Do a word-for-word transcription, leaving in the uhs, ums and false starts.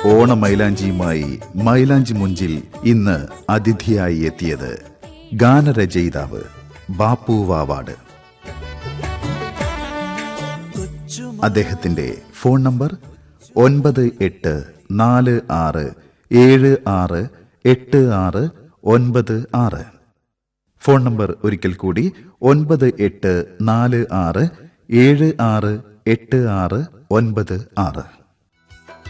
ഓണമൈലാഞ്ചിയുമായി മൈലാഞ്ചി മുഞ്ചിൽ ഇന്ന് അതിഥിയായി എത്തിയത് ഗാനരചയിതാവ് ബാപ്പു വാവാട്. അദ്ദേഹത്തിന്റെ ഫോൺ നമ്പർ ഒൻപത് എട്ട് നാല് ആറ് ഏഴ് ആറ് എട്ട് ആറ് ഒൻപത് ആറ്. ഫോൺ നമ്പർ ഒരിക്കൽ കൂടി ഒൻപത് എട്ട് നാല് ആറ് ഏഴ് ആറ് എട്ട് ആറ് ഒൻപത് ആറ്.